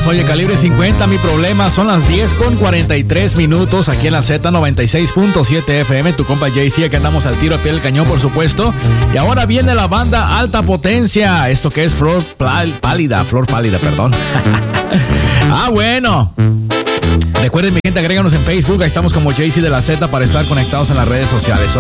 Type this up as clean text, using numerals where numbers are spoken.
días. Oye, Calibre 50, mi problema. Son las 10:43 aquí en la Z96.7 FM. Tu compa JC, que andamos al tiro a pie del cañón, por supuesto. Y ahora viene la banda Alta Potencia. Esto que es Flor Pálida, perdón. Bueno. Recuerden, mi gente, agréganos en Facebook. Ahí estamos como JC de la Z para estar conectados en las redes sociales.